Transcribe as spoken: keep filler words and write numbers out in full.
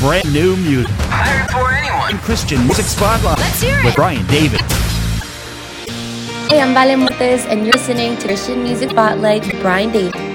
brand new music. Hired for anyone. Christian Music Spotlight. Let's hear it. With Brian David. Hey, I'm Vale Montes, and you're listening to Christian Music Spotlight with Brian David.